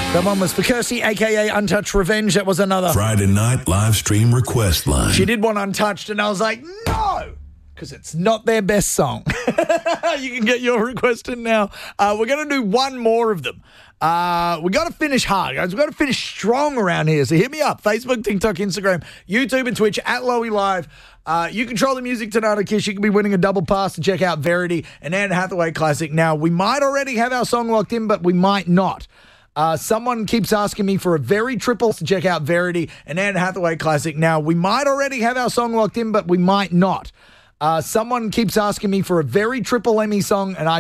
That one was for Kirsty, a.k.a. Untouched Revenge. That was another. Friday night live stream request line. She did want Untouched, and I was like, no, because it's not their best song. You can get your request in now. We're going to do one more of them. We got to finish hard, guys. We've got to finish strong around here. So hit me up. Facebook, TikTok, Instagram, YouTube, and Twitch at Lowy Live. You control the music tonight, Kish. You could be winning a double pass to check out Verity, an Anne Hathaway classic. Now, we might already have our song locked in, but we might not. Someone keeps asking me for a very triple to check out Verity, an Anne Hathaway classic. Now, we might already have our song locked in, but we might not. Someone keeps asking me for a very triple Emmy song, and I